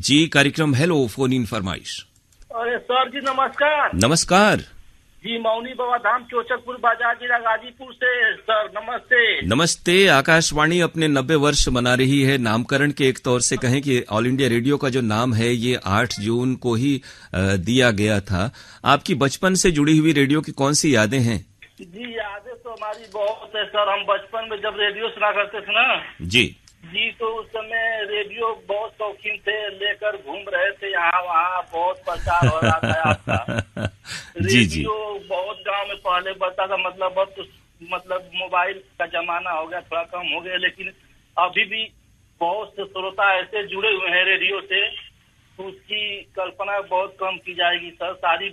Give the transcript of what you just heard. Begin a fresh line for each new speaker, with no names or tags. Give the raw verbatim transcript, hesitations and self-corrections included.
जी, कार्यक्रम hello phone in फरमाइश।
अरे सर जी नमस्कार।
नमस्कार
जी, मौनी बाबा धाम चोचकपुर बाजार जिला गाजीपुर से सर, नमस्ते।
नमस्ते। आकाशवाणी अपने नब्बे वर्ष मना रही है। नामकरण के एक तौर से कहें कि ऑल इंडिया रेडियो का जो नाम है ये आठ जून को ही दिया गया था। आपकी बचपन से जुड़ी हुई रेडियो की कौन सी यादें हैं?
जी, यादें तो हमारी बहुत है सर। हम बचपन में जब रेडियो सुना करते थे ना
जी
जी, तो उस समय रेडियो बहुत शौकीन थे, लेकर घूम रहे थे यहाँ वहाँ, बहुत प्रचार हो रहा था आपका।
जी जी,
रेडियो बहुत गांव में पहले बजता था, मतलब अब तो मतलब मोबाइल का जमाना हो गया, थोड़ा कम हो गया, लेकिन अभी भी बहुत से श्रोता ऐसे जुड़े हुए हैं रेडियो से, तो उसकी कल्पना बहुत कम की जाएगी सर। सारी